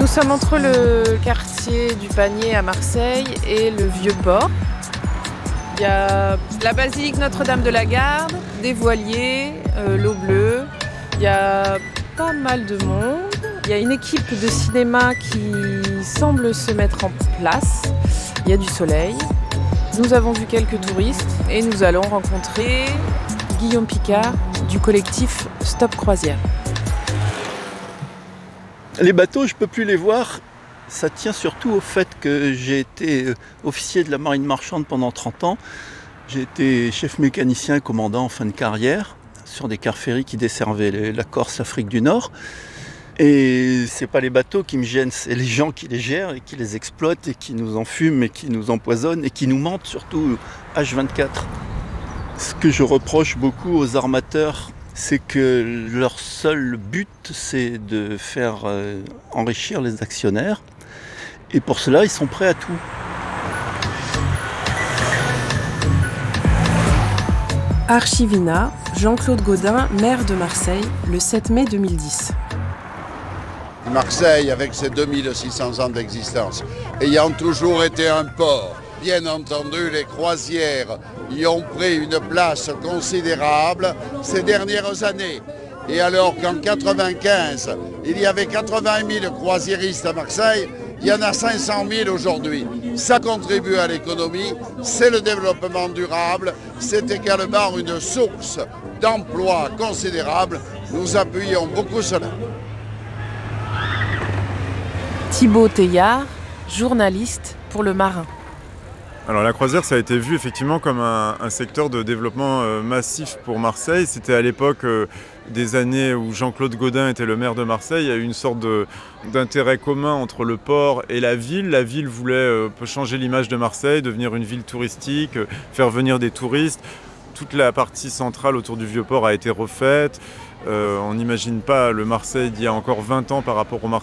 Nous sommes entre le quartier du Panier à Marseille et le Vieux-Port. Il y a la basilique Notre-Dame de la Garde, des voiliers, l'eau bleue. Il y a pas mal de monde. Il y a une équipe de cinéma qui semble se mettre en place. Il y a du soleil. Nous avons vu quelques touristes et nous allons rencontrer Guillaume Picard du collectif Stop Croisière. Les bateaux, je ne peux plus les voir. Ça tient surtout au fait que j'ai été officier de la marine marchande pendant 30 ans. J'ai été chef mécanicien et commandant en fin de carrière sur des cars ferries qui desservaient la Corse, l'Afrique du Nord. Et c'est pas les bateaux qui me gênent, c'est les gens qui les gèrent et qui les exploitent et qui nous enfument et qui nous empoisonnent et qui nous mentent, surtout H24. Ce que je reproche beaucoup aux armateurs, c'est que leur seul but, c'est de faire enrichir les actionnaires. Et pour cela, ils sont prêts à tout. Archivina, Jean-Claude Gaudin, maire de Marseille, le 7 mai 2010. Marseille, avec ses 2600 ans d'existence, ayant toujours été un port, bien entendu, les croisières y ont pris une place considérable ces dernières années. Et alors qu'en 1995, il y avait 80 000 croisiéristes à Marseille, il y en a 500 000 aujourd'hui. Ça contribue à l'économie, c'est le développement durable, c'est également une source d'emplois considérable. Nous appuyons beaucoup cela. Thibaut Teillard, journaliste pour Le Marin. Alors la croisière, ça a été vu effectivement comme un secteur de développement massif pour Marseille. C'était à l'époque des années où Jean-Claude Gaudin était le maire de Marseille. Il y a eu une sorte d'intérêt commun entre le port et la ville. La ville voulait changer l'image de Marseille, devenir une ville touristique, faire venir des touristes. Toute la partie centrale autour du Vieux-Port a été refaite. On n'imagine pas le Marseille d'il y a encore 20 ans par rapport au Marseille